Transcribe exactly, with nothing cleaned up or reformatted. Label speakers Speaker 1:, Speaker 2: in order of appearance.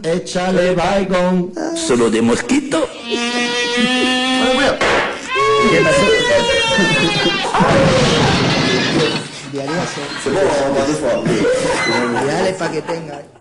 Speaker 1: Échale baigón.
Speaker 2: Solo de mosquito.
Speaker 1: ¿Qué pasó?
Speaker 3: Diario,
Speaker 4: Se può, ma si fa.
Speaker 3: diale para que tenga.